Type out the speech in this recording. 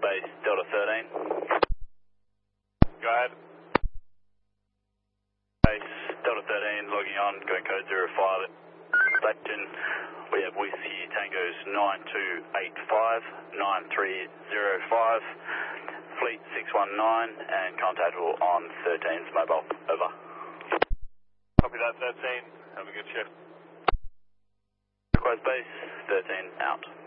Base Delta 13. Go ahead. Base Delta 13 logging on, going code 05. Station, we have Whiskey Tangos 9285, 9305, Fleet 619, and contactable on 13's mobile. Over. Copy that, 13. Have a good shift. Request base 13 out.